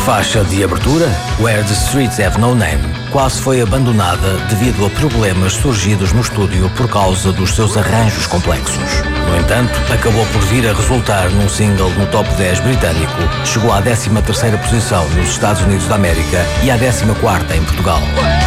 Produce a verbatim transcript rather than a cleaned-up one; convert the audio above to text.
faixa de abertura, Where the Streets Have No Name, quase foi abandonada devido a problemas surgidos no estúdio por causa dos seus arranjos complexos. No entanto, acabou por vir a resultar num single no top dez britânico, chegou à décima terceira posição nos Estados Unidos da América e à décima quarta em Portugal.